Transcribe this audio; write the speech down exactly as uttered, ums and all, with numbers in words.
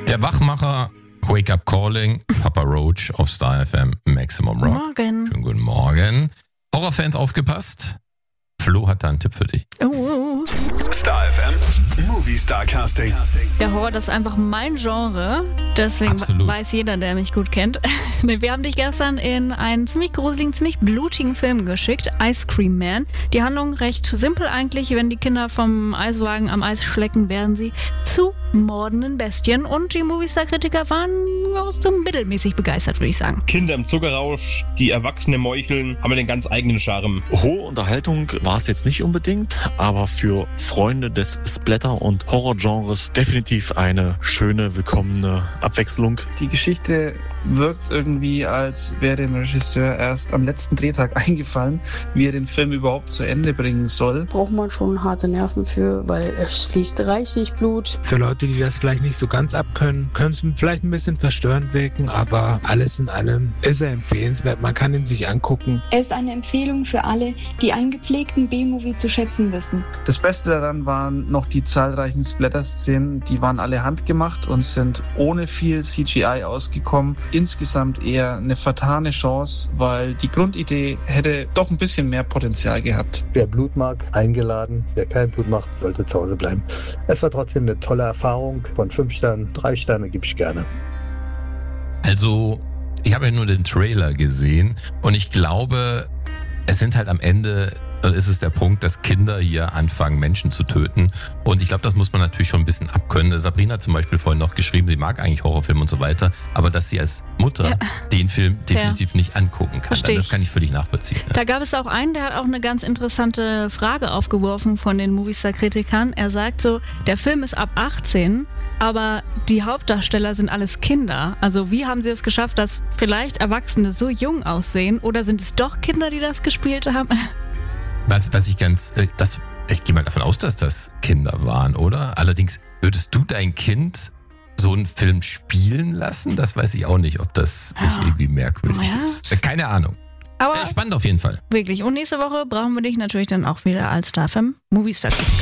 Der Wachmacher, Wake Up Calling, Papa Roach auf Star F M Maximum Rock. Morgen. Schönen guten Morgen. Horrorfans aufgepasst. Flo hat da einen Tipp für dich. Oh. Star F M Movie Star Casting. Der Horror, das ist einfach mein Genre. Deswegen Absolut. weiß jeder, der mich gut kennt. Wir haben dich gestern in einen ziemlich gruseligen, ziemlich blutigen Film geschickt. Ice Cream Man. Die Handlung recht simpel eigentlich. Wenn die Kinder vom Eiswagen am Eis schlecken, werden sie zu mordenden Bestien. Und die Movie-Star-Kritiker waren so mittelmäßig begeistert, würde ich sagen. Kinder im Zuckerrausch, die Erwachsene meucheln, haben den ganz eigenen Charme. Hohe Unterhaltung war es jetzt nicht unbedingt, aber für Freunde des Splatter- und Horrorgenres definitiv eine schöne, willkommene Abwechslung. Die Geschichte wirkt irgendwie, als wäre dem Regisseur erst am letzten Drehtag eingefallen, wie er den Film überhaupt zu Ende bringen soll. Braucht man schon harte Nerven für, weil es fließt reichlich Blut. Für Leute, die das vielleicht nicht so ganz abkönnen, können es vielleicht ein bisschen verstörend wirken, aber alles in allem ist er empfehlenswert. Man kann ihn sich angucken. Er ist eine Empfehlung für alle, die einen gepflegten B-Movie zu schätzen wissen. Das Beste daran waren noch die zahlreichen Splatter-Szenen, die waren alle handgemacht und sind ohne viel C G I ausgekommen. Insgesamt eher eine vertane Chance, weil die Grundidee hätte doch ein bisschen mehr Potenzial gehabt. Wer Blut mag, eingeladen. Wer kein Blut macht, sollte zu Hause bleiben. Es war trotzdem eine tolle Erfahrung. Von fünf Sternen, drei Sterne gebe ich gerne. Also, ich habe ja nur den Trailer gesehen und ich glaube, es sind halt am Ende, ist es der Punkt, dass Kinder hier anfangen, Menschen zu töten. Und ich glaube, das muss man natürlich schon ein bisschen abkönnen. Sabrina hat zum Beispiel vorhin noch geschrieben, sie mag eigentlich Horrorfilme und so weiter, aber dass sie als Mutter ja. den Film definitiv ja. nicht angucken kann. Versteh das ich. kann ich völlig nachvollziehen. Ne? Da gab es auch einen, der hat auch eine ganz interessante Frage aufgeworfen von den Moviestar-Kritikern. Er sagt so, der Film ist ab achtzehn, aber die Hauptdarsteller sind alles Kinder. Also wie haben sie es geschafft, dass vielleicht Erwachsene so jung aussehen? Oder sind es doch Kinder, die das gespielt haben? Was, was ich ganz, das, ich gehe mal davon aus, dass das Kinder waren, oder? Allerdings, würdest du dein Kind so einen Film spielen lassen? Das weiß ich auch nicht, ob das nicht irgendwie merkwürdig ja. ist. Keine Ahnung. Aber äh, spannend auf jeden Fall. Wirklich. Und nächste Woche brauchen wir dich natürlich dann auch wieder als Star F M Moviestar-Kritiker.